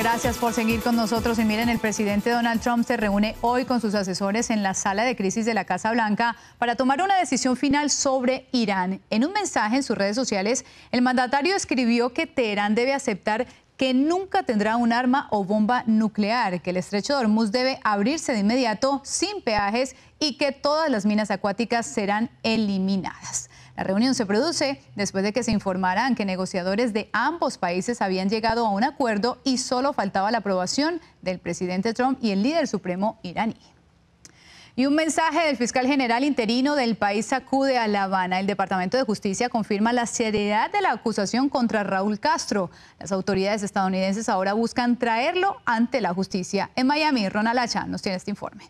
Gracias por seguir con nosotros. Y miren, el presidente Donald Trump se reúne hoy con sus asesores en la sala de crisis de la Casa Blanca para tomar una decisión final sobre Irán. En un mensaje en sus redes sociales, el mandatario escribió que Teherán debe aceptar que nunca tendrá un arma o bomba nuclear, que el estrecho de Hormuz debe abrirse de inmediato sin peajes y que todas las minas acuáticas serán eliminadas. La reunión se produce después de que se informaran que negociadores de ambos países habían llegado a un acuerdo y solo faltaba la aprobación del presidente Trump y el líder supremo iraní. Y un mensaje del fiscal general interino del país sacude a La Habana. El Departamento de Justicia confirma la seriedad de la acusación contra Raúl Castro. Las autoridades estadounidenses ahora buscan traerlo ante la justicia. En Miami, Ronald Hacha nos tiene este informe.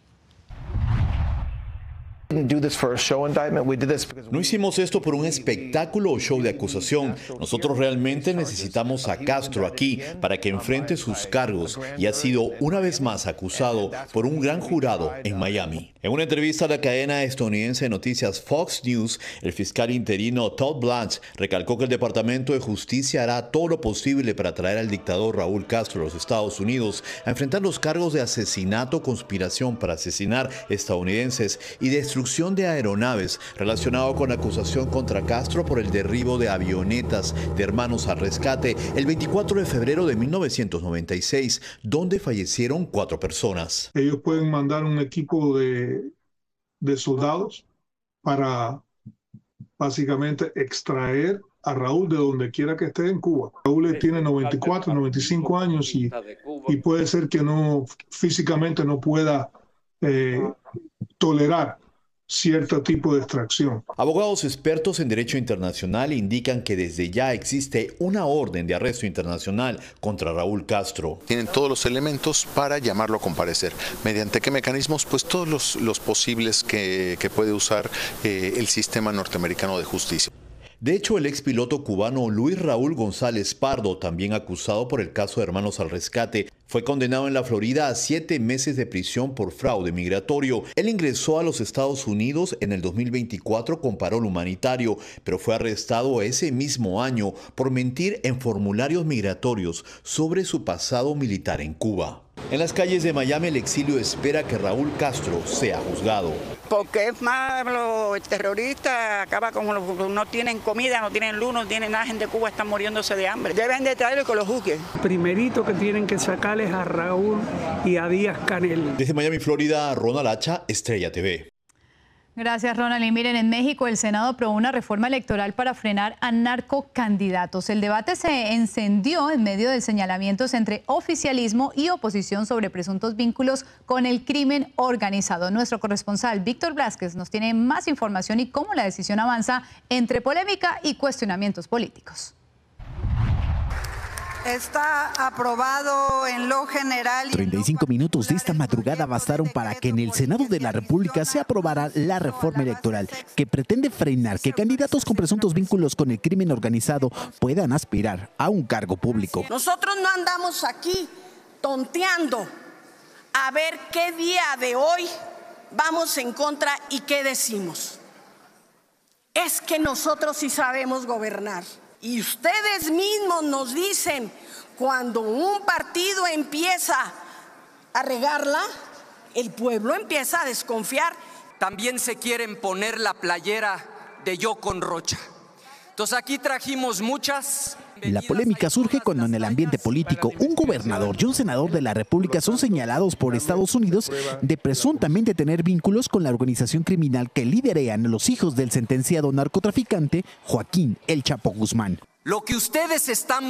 No hicimos esto por un espectáculo o show de acusación. Nosotros realmente necesitamos a Castro aquí para que enfrente sus cargos y ha sido una vez más acusado por un gran jurado en Miami. En una entrevista a la cadena estadounidense de noticias Fox News, el fiscal interino Todd Blanche recalcó que el Departamento de Justicia hará todo lo posible para traer al dictador Raúl Castro a los Estados Unidos a enfrentar los cargos de asesinato, conspiración para asesinar estadounidenses y destrucción de aeronaves relacionado con la acusación contra Castro por el derribo de avionetas de Hermanos al Rescate el 24 de febrero de 1996, donde fallecieron 4 personas. Ellos pueden mandar un equipo de soldados para básicamente extraer a Raúl de donde quiera que esté en Cuba. Raúl tiene 94, 95 años y puede ser que no físicamente no pueda tolerar cierto tipo de extracción. Abogados expertos en derecho internacional indican que desde ya existe una orden de arresto internacional contra Raúl Castro. Tienen todos los elementos para llamarlo a comparecer. ¿Mediante qué mecanismos? Pues todos los posibles que puede usar el sistema norteamericano de justicia. De hecho, el expiloto cubano Luis Raúl González Pardo, también acusado por el caso de Hermanos al Rescate, fue condenado en la Florida a 7 meses de prisión por fraude migratorio. Él ingresó a los Estados Unidos en el 2024 con parol humanitario, pero fue arrestado ese mismo año por mentir en formularios migratorios sobre su pasado militar en Cuba. En las calles de Miami, el exilio espera que Raúl Castro sea juzgado. Porque es malo, el terrorista acaba con los que no tienen comida, no tienen luz, no tienen nada, gente de Cuba están muriéndose de hambre. Deben de traerlo y que lo juzguen. Primerito que tienen que sacarles a Raúl y a Díaz Canel. Desde Miami, Florida, Ronald Hacha, Estrella TV. Gracias, Ronald. Y miren, en México el Senado aprobó una reforma electoral para frenar a narcocandidatos. El debate se encendió en medio de señalamientos entre oficialismo y oposición sobre presuntos vínculos con el crimen organizado. Nuestro corresponsal Víctor Blázquez nos tiene más información y cómo la decisión avanza entre polémica y cuestionamientos políticos. Está aprobado en lo general. 35 minutos de esta madrugada bastaron para que en el Senado de la República se aprobara la reforma electoral que pretende frenar que candidatos con presuntos vínculos con el crimen organizado puedan aspirar a un cargo público. Nosotros no andamos aquí tonteando a ver qué día de hoy vamos en contra y qué decimos. Es que nosotros sí sabemos gobernar. Y ustedes mismos nos dicen, cuando un partido empieza a regarla, el pueblo empieza a desconfiar. También se quieren poner la playera de Yo con Rocha. Entonces aquí trajimos muchas. La polémica surge cuando en el ambiente político un gobernador y un senador de la República son señalados por Estados Unidos de presuntamente tener vínculos con la organización criminal que liderean los hijos del sentenciado narcotraficante Joaquín El Chapo Guzmán. Lo que ustedes están